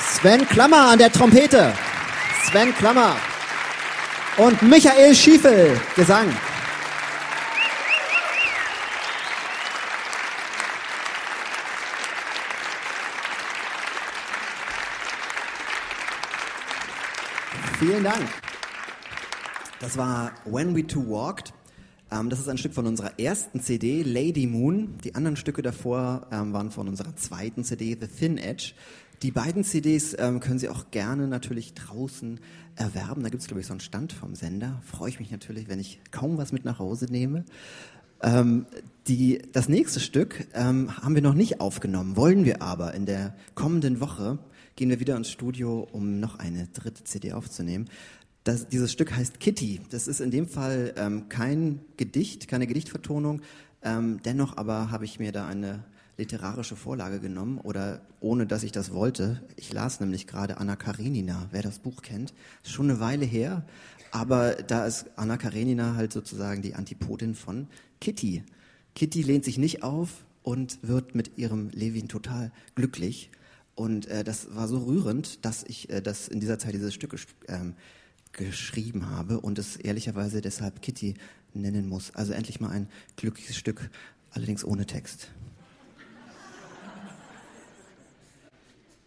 Sven Klammer an der Trompete. Sven Klammer. Und Michael Schiefel, Gesang. Vielen Dank. Das war When We Two Walked. Das ist ein Stück von unserer ersten CD, Lady Moon. Die anderen Stücke davor waren von unserer zweiten CD, The Thin Edge. Die beiden CDs können Sie auch gerne natürlich draußen erwerben. Da gibt es, glaube ich, so einen Stand vom Sender. Freue ich mich natürlich, wenn ich kaum was mit nach Hause nehme. Das nächste Stück haben wir noch nicht aufgenommen, wollen wir aber. In der kommenden Woche gehen wir wieder ins Studio, um noch eine dritte CD aufzunehmen. Dieses Stück heißt Kitty. Das ist in dem Fall kein Gedicht, keine Gedichtvertonung. Dennoch aber habe ich mir da eine literarische Vorlage genommen, oder ohne dass ich das wollte. Ich las nämlich gerade Anna Karenina, wer das Buch kennt. Ist schon eine Weile her, aber da ist Anna Karenina halt sozusagen die Antipodin von Kitty. Kitty lehnt sich nicht auf und wird mit ihrem Levin total glücklich. Und das war so rührend, dass ich das in dieser Zeit dieses Stück geschrieben habe und es ehrlicherweise deshalb Kitty nennen muss. Also endlich mal ein glückliches Stück, allerdings ohne Text.